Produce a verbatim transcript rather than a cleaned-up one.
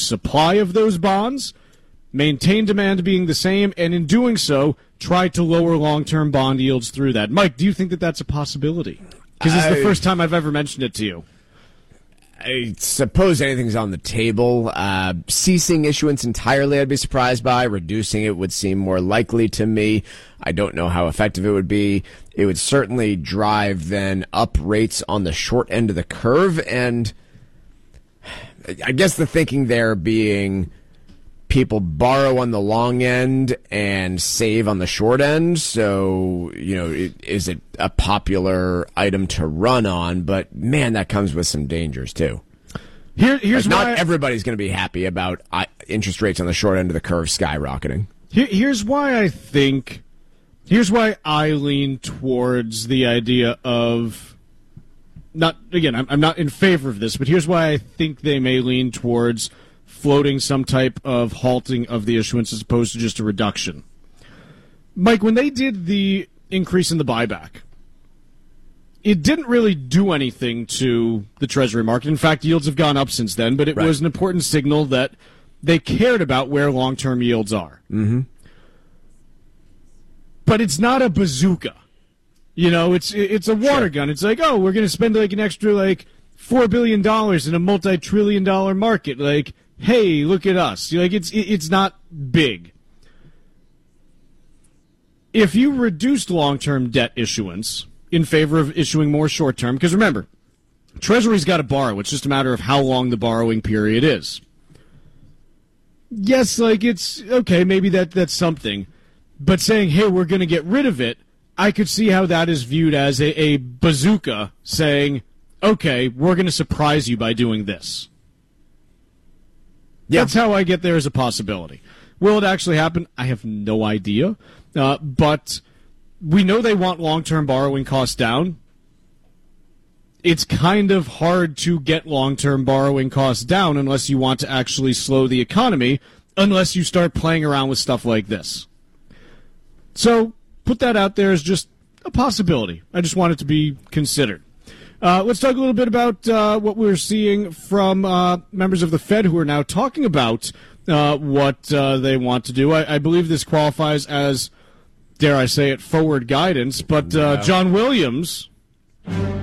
supply of those bonds, maintain demand being the same, and in doing so, try to lower long-term bond yields through that. Mike, do you think that that's a possibility? Because this is the first time I've ever mentioned it to you. I suppose anything's on the table. Uh, ceasing issuance entirely, I'd be surprised by. Reducing it would seem more likely to me. I don't know how effective it would be. It would certainly drive then up rates on the short end of the curve. And I guess the thinking there being people borrow on the long end and save on the short end. So, you know, it, is it a popular item to run on? But, man, that comes with some dangers, too. Here, here's like, not why I, everybody's going to be happy about uh, interest rates on the short end of the curve skyrocketing. Here, here's why I think, here's why I lean towards the idea of, not, again, I'm, I'm not in favor of this, but here's why I think they may lean towards floating some type of halting of the issuance as opposed to just a reduction. Mike, when they did the increase in the buyback, it didn't really do anything to the Treasury market. In fact, yields have gone up since then, but it right. was an important signal that they cared about where long-term yields are. Mm-hmm. But it's not a bazooka. You know, it's it's a water sure. gun. It's like, oh, we're going to spend like an extra like four billion dollars in a multi-trillion dollar market. Like, hey, look at us. Like, it's it's not big. If you reduced long-term debt issuance in favor of issuing more short-term, because remember, Treasury's got to borrow. It's just a matter of how long the borrowing period is. Yes, like, it's, okay, maybe that that's something. But saying, hey, we're going to get rid of it, I could see how that is viewed as a, a bazooka saying, okay, we're going to surprise you by doing this. Yeah. That's how I get there as a possibility. Will it actually happen? I have no idea. Uh, but we know they want long-term borrowing costs down. It's kind of hard to get long-term borrowing costs down unless you want to actually slow the economy, unless you start playing around with stuff like this. So put that out there as just a possibility. I just want it to be considered. Uh, let's talk a little bit about uh, what we're seeing from uh, members of the Fed who are now talking about uh, what uh, they want to do. I, I believe this qualifies as, dare I say it, forward guidance. But uh, John Williams